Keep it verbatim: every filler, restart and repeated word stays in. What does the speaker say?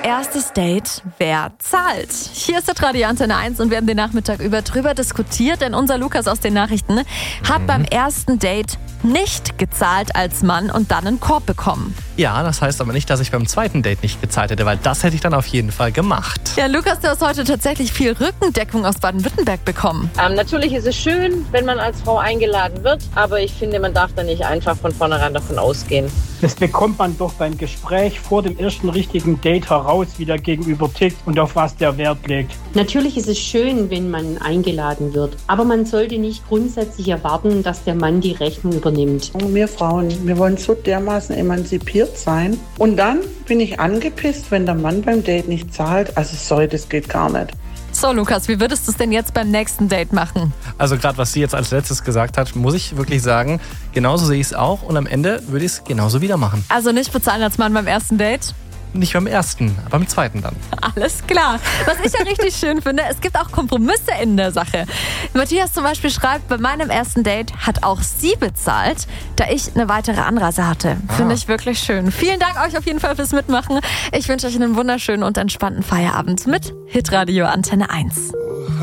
erstes Date, wer zahlt? Hier ist der Radio Antenne eins und wir haben den Nachmittag über drüber diskutiert, denn unser Lukas aus den Nachrichten hat mhm. beim ersten Date nicht gezahlt als Mann und dann einen Korb bekommen. Ja, das heißt aber nicht, dass ich beim zweiten Date nicht gezahlt hätte, weil das hätte ich dann auf jeden Fall gemacht. Ja, Lukas, du hast heute tatsächlich viel Rückendeckung aus Baden-Württemberg bekommen. Ähm, natürlich ist es schön, wenn man als Frau eingeladen wird, aber ich finde, man darf da nicht einfach von vornherein davon ausgehen. Das bekommt man doch beim Gespräch vor dem ersten richtigen Date heraus, wie der Gegenüber tickt und auf was der Wert legt. Natürlich ist es schön, wenn man eingeladen wird, aber man sollte nicht grundsätzlich erwarten, dass der Mann die Rechnung übernimmt. Wir Frauen, wir wollen so dermaßen emanzipiert sein. Und dann bin ich angepisst, wenn der Mann beim Date nicht zahlt. Also sorry, das geht gar nicht. So, Lukas, wie würdest du es denn jetzt beim nächsten Date machen? Also gerade was sie jetzt als letztes gesagt hat, muss ich wirklich sagen, genauso sehe ich es auch und am Ende würde ich es genauso wieder machen. Also nicht bezahlen als Mann beim ersten Date? Nicht beim ersten, aber beim zweiten dann. Alles klar. Was ich ja richtig schön finde, es gibt auch Kompromisse in der Sache. Matthias zum Beispiel schreibt, bei meinem ersten Date hat auch sie bezahlt, da ich eine weitere Anreise hatte. Ah. Finde ich wirklich schön. Vielen Dank euch auf jeden Fall fürs Mitmachen. Ich wünsche euch einen wunderschönen und entspannten Feierabend mit Hitradio Antenne eins.